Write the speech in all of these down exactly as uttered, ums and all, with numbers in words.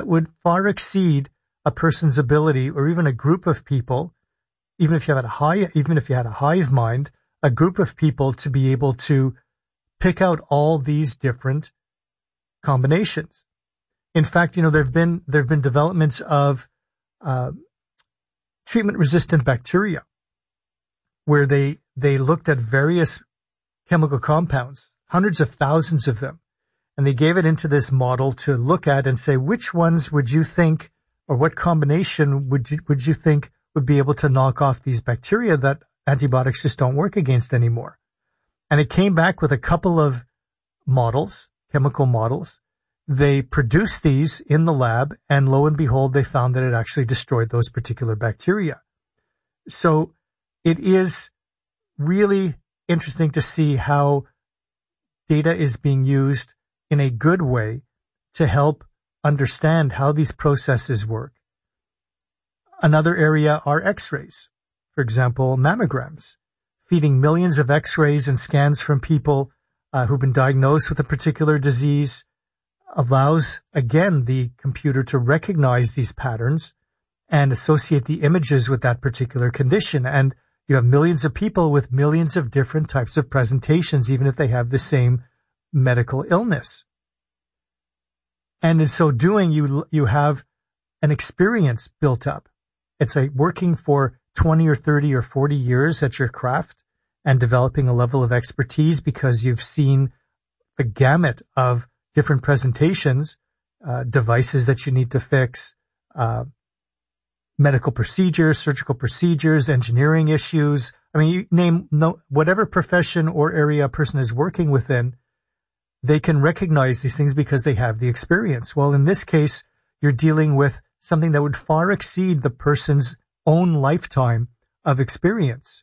would far exceed a person's ability, or even a group of people, even if you had a high, even if you had a hive mind, a group of people to be able to pick out all these different combinations. In fact, you know, there've been there've been developments of uh, treatment-resistant bacteria, where they they looked at various chemical compounds, hundreds of thousands of them, and they gave it into this model to look at and say, which ones would you think, or what combination would you, would you think would be able to knock off these bacteria that antibiotics just don't work against anymore? And it came back with a couple of models, chemical models. They produced these in the lab, and lo and behold, they found that it actually destroyed those particular bacteria. So it is really interesting to see how data is being used in a good way to help understand how these processes work. Another area are x-rays. For example, mammograms, feeding millions of x-rays and scans from people uh, who've been diagnosed with a particular disease allows, again, the computer to recognize these patterns and associate the images with that particular condition. And you have millions of people with millions of different types of presentations, even if they have the same medical illness. And in so doing, you you have an experience built up. It's like working for twenty or thirty or forty years at your craft and developing a level of expertise because you've seen the gamut of different presentations, uh, devices that you need to fix, uh, medical procedures, surgical procedures, engineering issues. I mean, you name no, whatever profession or area a person is working within, they can recognize these things because they have the experience. Well, in this case, you're dealing with something that would far exceed the person's own lifetime of experience.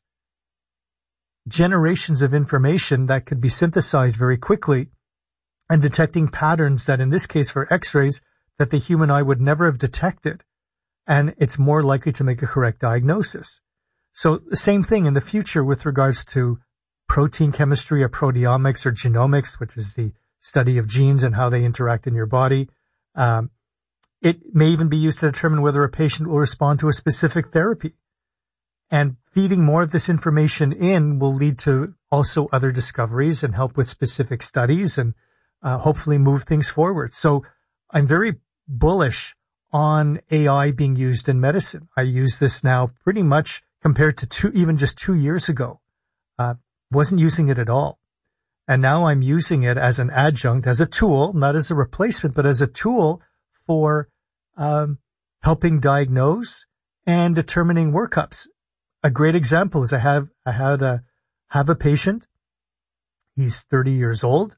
Generations of information that could be synthesized very quickly, and detecting patterns that, in this case for x-rays, that the human eye would never have detected. And it's more likely to make a correct diagnosis. So the same thing in the future with regards to protein chemistry or proteomics or genomics, which is the study of genes and how they interact in your body. Um, it may even be used to determine whether a patient will respond to a specific therapy. And feeding more of this information in will lead to also other discoveries and help with specific studies and uh, hopefully move things forward. So I'm very bullish on A I being used in medicine. I use this now pretty much compared to two, even just two years ago. Uh, wasn't using it at all. And now I'm using it as an adjunct, as a tool, not as a replacement, but as a tool for um, helping diagnose and determining workups. A great example is I have I had a have a patient. He's thirty years old.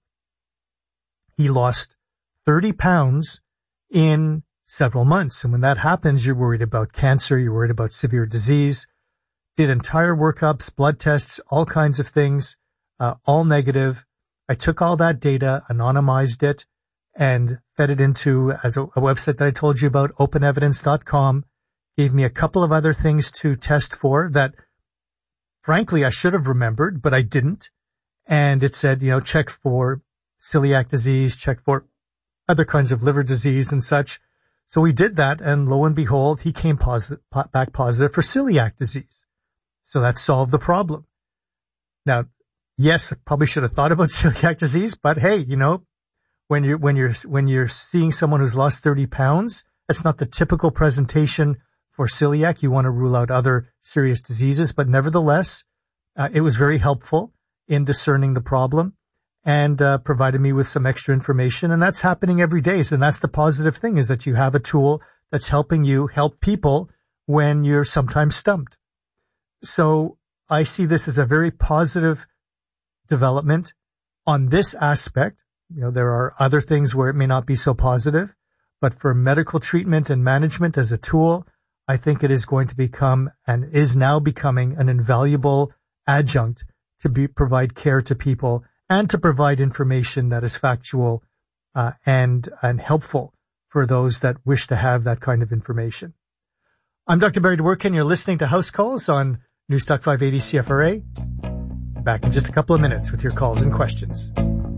He lost thirty pounds in several months. And when that happens, you're worried about cancer, you're worried about severe disease. Did entire workups, blood tests, all kinds of things, uh, all negative. I took all that data, anonymized it, and fed it into as a, a website that I told you about, open evidence dot com. Gave me a couple of other things to test for that, frankly, I should have remembered, but I didn't. And it said, you know, check for celiac disease, check for other kinds of liver disease and such. So we did that, and lo and behold, he came positive, back positive for celiac disease. So that solved the problem. Now, yes, I probably should have thought about celiac disease, but hey, you know, when you're, when you're, when you're seeing someone who's lost thirty pounds, that's not the typical presentation for celiac. You want to rule out other serious diseases, but nevertheless, uh, it was very helpful in discerning the problem and uh, provided me with some extra information. And that's happening every day. And that's the positive thing, is that you have a tool that's helping you help people when you're sometimes stumped. So I see this as a very positive development on this aspect. You know, there are other things where it may not be so positive, but for medical treatment and management as a tool, I think it is going to become and is now becoming an invaluable adjunct to be, provide care to people and to provide information that is factual uh, and and helpful for those that wish to have that kind of information. I'm Doctor Barry Dworkin. You're listening to House Calls on Newstalk five eighty C F R A. Back in just a couple of minutes with your calls and questions.